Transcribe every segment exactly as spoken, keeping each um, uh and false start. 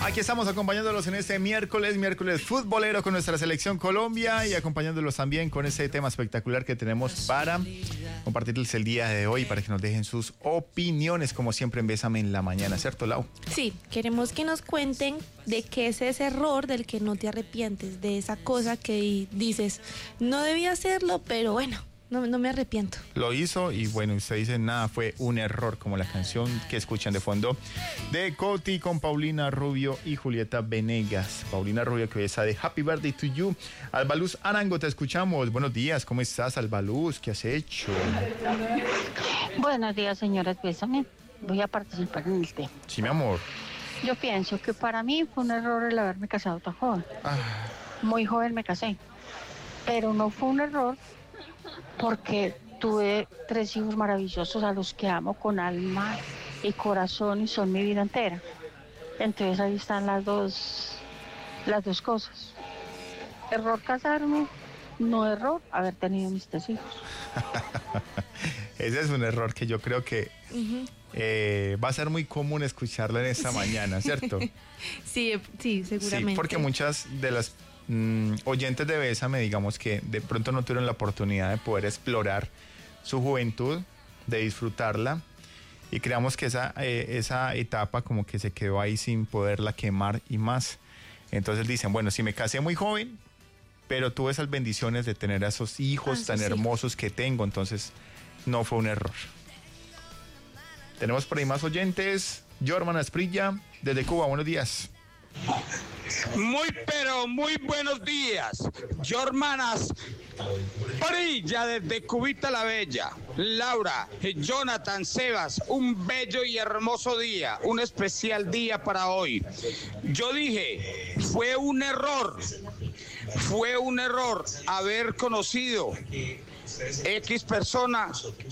Aquí estamos acompañándolos en este miércoles, miércoles futbolero con nuestra selección Colombia y acompañándolos también con ese tema espectacular que tenemos para compartirles el día de hoy, para que nos dejen sus opiniones, como siempre en Bésame en la Mañana, ¿cierto, Lau? Sí, queremos que nos cuenten de qué es ese error del que no te arrepientes, de esa cosa que dices, no debía hacerlo, pero bueno, no, no me arrepiento. Lo hizo y bueno, usted dice, nada, fue un error, como la canción que escuchan de fondo de Coti con Paulina Rubio y Julieta Venegas. Paulina Rubio, que besa de Happy Birthday to You. Albaluz Arango, te escuchamos. Buenos días, ¿cómo estás, Albaluz? ¿Qué has hecho? Buenos días, señoras, bésame. Voy a participar en el tema. Sí, mi amor. Yo pienso que para mí fue un error el haberme casado tan joven. Ah. Muy joven me casé. Pero no fue un error porque tuve tres hijos maravillosos a los que amo con alma y corazón y son mi vida entera. Entonces ahí están las dos, las dos cosas. Error casarme, no error haber tenido mis tres hijos. Ese es un error que yo creo que uh-huh. eh, va a ser muy común escucharlo en esta sí. mañana, ¿cierto? Sí, sí, seguramente. Sí, porque muchas de las mm, oyentes de Bésame, digamos que de pronto no tuvieron la oportunidad de poder explorar su juventud, de disfrutarla, y creamos que esa, eh, esa etapa como que se quedó ahí sin poderla quemar y más. Entonces dicen, bueno, si me casé muy joven, pero tuve esas bendiciones de tener a esos hijos ah, tan sí. hermosos que tengo, entonces no fue un error. Tenemos por ahí más oyentes. Jorman Asprilla, desde Cuba, buenos días. Muy, pero muy buenos días. Jorman Asprilla, desde Cubita la Bella. Laura, Jonathan, Sebas, un bello y hermoso día, un especial día para hoy. Yo dije, fue un error, fue un error haber conocido X persona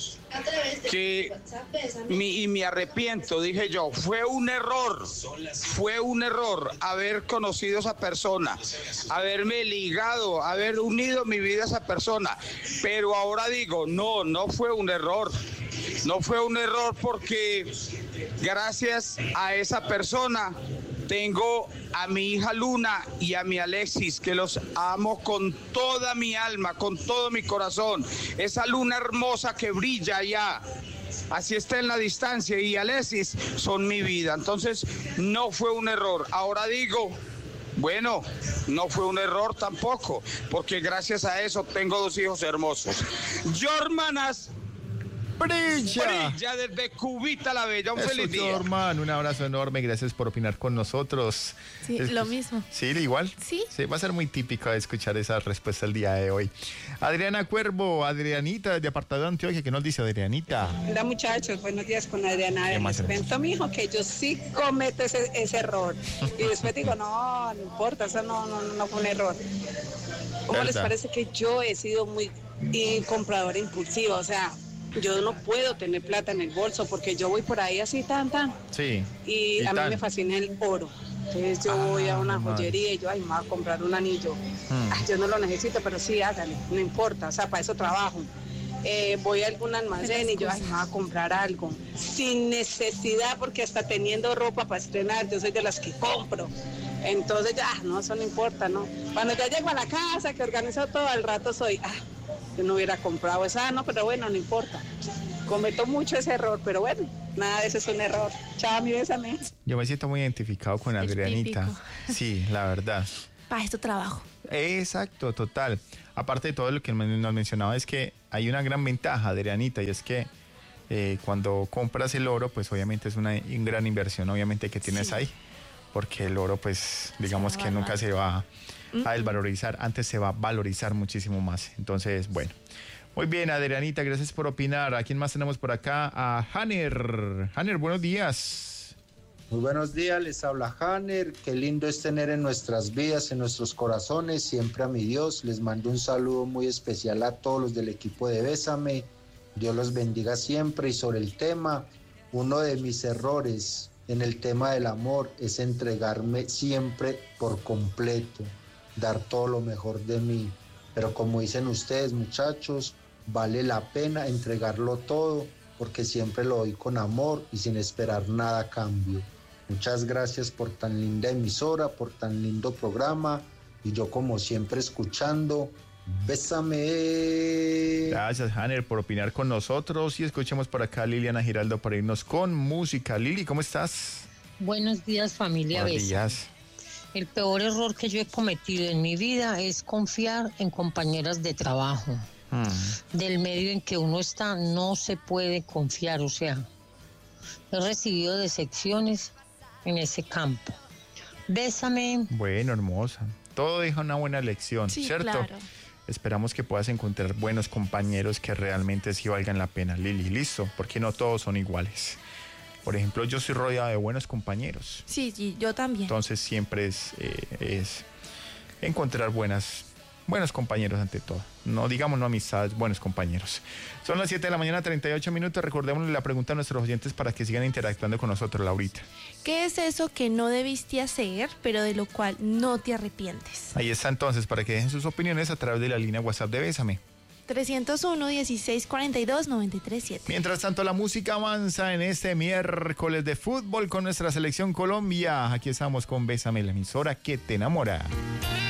que mi, y me arrepiento, dije yo, fue un error, fue un error haber conocido a esa persona, haberme ligado, haber unido mi vida a esa persona, pero ahora digo, no, no fue un error, no fue un error porque gracias a esa persona tengo a mi hija Luna y a mi Alexis, que los amo con toda mi alma, con todo mi corazón. Esa luna hermosa que brilla allá, así está en la distancia, y Alexis son mi vida. Entonces, no fue un error. Ahora digo, bueno, no fue un error tampoco, porque gracias a eso tengo dos hijos hermosos. Jormanas Brilla. Brilla desde Cubita la Bella. Un Eso, feliz día. Hermano, un abrazo enorme. Gracias por opinar con nosotros. Sí, es, lo mismo. Sí, igual. Sí. Sí, va a ser muy típico escuchar esa respuesta el día de hoy. Adriana Cuervo, Adrianita de Apartado de Antioquia. ¿Qué nos dice Adrianita? Hola, muchachos. Buenos días con Adriana. Les cuento, mijo, que yo sí cometo ese, ese error. Y después digo, no, no importa, eso no, no, no fue un error. ¿Cómo ¿verdad? Les parece que yo he sido muy y compradora impulsiva? O sea, yo no puedo tener plata en el bolso porque yo voy por ahí así tan tan. Sí. Y, y a tan. mí me fascina el oro. Entonces yo ah, voy a una joyería madre. y yo, ay, me voy a comprar un anillo. Hmm. Ay, yo no lo necesito, pero sí, hágale, no importa, o sea, para eso trabajo. Eh, voy a algún almacén y yo, ay, me voy a comprar algo. Sin necesidad, porque hasta teniendo ropa para estrenar, yo soy de las que compro. Entonces ya, no, eso no importa, ¿no? Cuando ya llego a la casa, que organizo todo, al rato soy, ah, yo no hubiera comprado esa, no, pero bueno, no importa. Cometo mucho ese error, pero bueno, nada de eso es un error. Chao, mi bésame. Yo me siento muy identificado con Adrianita. Sí, la verdad. Para esto trabajo. Exacto, total. Aparte de todo lo que nos mencionaba, es que hay una gran ventaja, Adrianita, y es que eh, cuando compras el oro, pues obviamente es una, una gran inversión, obviamente, que tienes sí. ahí. Porque el oro, pues, digamos que nunca se va a desvalorizar, antes se va a valorizar muchísimo más. Entonces, bueno. Muy bien, Adrianita, gracias por opinar. ¿A quién más tenemos por acá? A Hanner. Hanner, buenos días. Muy buenos días, les habla Hanner. Qué lindo es tener en nuestras vidas, en nuestros corazones, siempre a mi Dios. Les mando un saludo muy especial a todos los del equipo de Bésame. Dios los bendiga siempre. Y sobre el tema, uno de mis errores en el tema del amor es entregarme siempre por completo, dar todo lo mejor de mí. Pero como dicen ustedes, muchachos, vale la pena entregarlo todo porque siempre lo doy con amor y sin esperar nada a cambio. Muchas gracias por tan linda emisora, por tan lindo programa. Y yo como siempre escuchando, bésame. Gracias, Hanner, por opinar con nosotros. Y escuchemos por acá a Liliana Giraldo para irnos con música. Lili, ¿cómo estás? Buenos días, familia Buenos Besa. días. El peor error que yo he cometido en mi vida es confiar en compañeras de trabajo. Hmm. Del medio en que uno está no se puede confiar, o sea, he recibido decepciones en ese campo. Bésame. Bueno, hermosa. Todo deja una buena lección, sí, ¿cierto? Claro. Esperamos que puedas encontrar buenos compañeros que realmente sí valgan la pena, Lili. Listo, porque no todos son iguales. Por ejemplo, yo soy rodeado de buenos compañeros. Sí, sí, yo también. Entonces siempre es, eh, es encontrar buenas, buenos compañeros ante todo. No digamos no amistades, buenos compañeros. Son las siete de la mañana, treinta y ocho minutos. Recordémosle la pregunta a nuestros oyentes para que sigan interactuando con nosotros, Laurita. ¿Qué es eso que no debiste hacer, pero de lo cual no te arrepientes? Ahí está entonces, para que dejen sus opiniones a través de la línea WhatsApp de Bésame. trescientos uno, dieciséis cuarenta y dos, noventa y tres siete. Mientras tanto, la música avanza en este miércoles de fútbol con nuestra selección Colombia. Aquí estamos con Bésame, la emisora que te enamora.